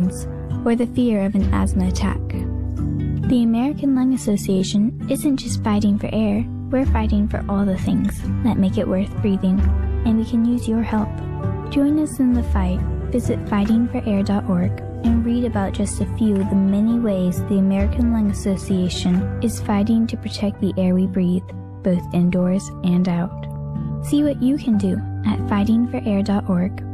or the fear of an asthma attack. The American Lung Association isn't just fighting for air, we're fighting for all the things that make it worth breathing, and we can use your help. Join us in the fight. Visit fightingforair.org and read about just a few of the many ways the American Lung Association is fighting to protect the air we breathe, both indoors and out. See what you can do at fightingforair.org.